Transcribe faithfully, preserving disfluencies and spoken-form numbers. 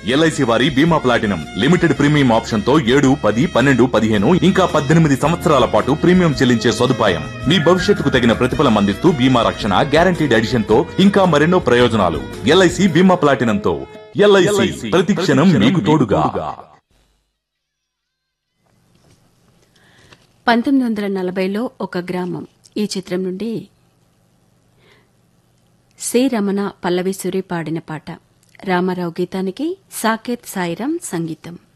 LIC వారి బీమా platinum limited premium option తో ఏడు పది పన్నెండు పదిహేను ఇంకా పద్దెనిమిది సంవత్సరాల పాటు ప్రీమియం చెల్లించే సదుపాయం. మీ భవిష్యత్తుకు తగిన ప్రతిఫలం అందిస్తూ బీమా రక్షణ, గ్యారంటీడ్ ఎడిషన్ తో ఇంకా మరెన్నో ప్రయోజనాలు. ఎల్ఐసి బీమా ప్లాటినం తో ఎల్ఐసి ప్రతి క్షణం మీకు తోడుగా. పంతొమ్మిది వందల నలభైలో ఒక గ్రామం ఈ చిత్రం నుండి సి రమణ పల్లవి సురి పాడిన పాట. రామారావు గీతానికి సాకేత్ సాయిరాం సంగీతం.